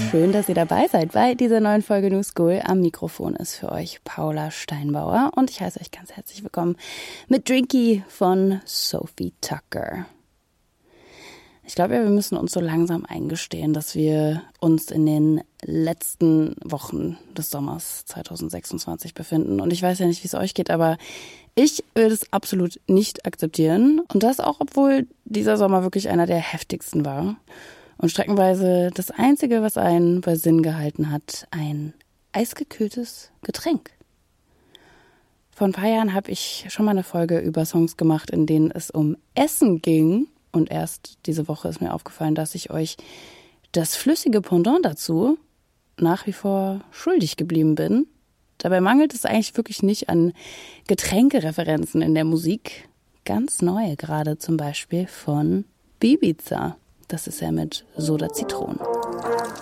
Schön, dass ihr dabei seid bei dieser neuen Folge New School. Am Mikrofon ist für euch Paula Steinbauer und ich heiße euch ganz herzlich willkommen mit Drinky von Sophie Tucker. Ich glaube ja, wir müssen uns so langsam eingestehen, dass wir uns in den letzten Wochen des Sommers 2026 befinden. Und ich weiß ja nicht, wie es euch geht, aber ich will es absolut nicht akzeptieren. Und das auch, obwohl dieser Sommer wirklich einer der heftigsten war. Und streckenweise das Einzige, was einen bei Sinn gehalten hat, ein eisgekühltes Getränk. Vor ein paar Jahren habe ich schon mal eine Folge über Songs gemacht, in denen es um Essen ging. Und erst diese Woche ist mir aufgefallen, dass ich euch das flüssige Pendant dazu nach wie vor schuldig geblieben bin. Dabei mangelt es eigentlich wirklich nicht an Getränkereferenzen in der Musik. Ganz neue gerade zum Beispiel von Ibiza. Das ist ja mit Soda Zitronen.